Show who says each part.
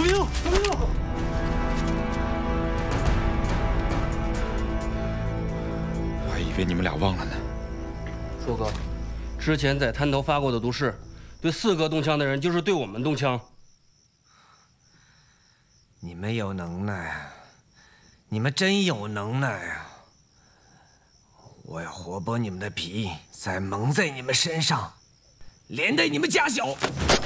Speaker 1: 救命！救命！
Speaker 2: 我还以为你们俩忘了呢。
Speaker 3: 硕哥，之前在滩头发过的毒誓，对4个动枪的人就是对我们动枪。
Speaker 4: 你们有能耐，你们真有能耐啊！我要活剥你们的皮，再蒙在你们身上，连带你们家小。